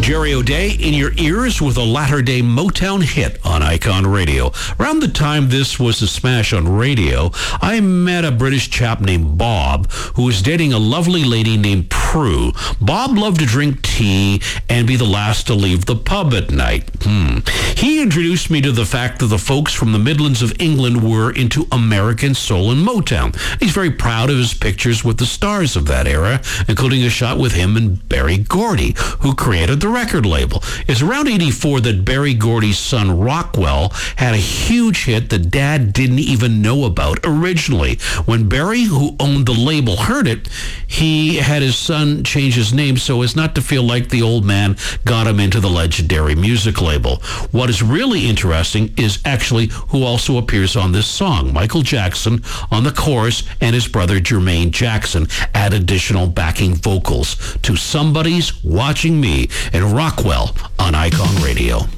Jerry O'Day in your ears with a latter-day Motown hit on Icon Radio. Around the time this was a smash on radio, I met a British chap named Bob who was dating a lovely lady named Prue. Bob loved to drink tea and be the last to leave the pub at night. He introduced me to the fact that the folks from the Midlands of England were into American soul and Motown. He's very proud of his pictures with the stars of that era, including a shot with him and Berry Gordy, who created the record label. It's around 84 that Berry Gordy's son Rockwell had a huge hit that Dad didn't even know about originally. When Berry, who owned the label, heard it, he had his son change his name so as not to feel like the old man got him into the legendary music label. What is really interesting is actually who also appears on this song. Michael Jackson on the chorus and his brother Jermaine Jackson add additional backing vocals to Somebody's Watching Me and Rockwell on Icon Radio.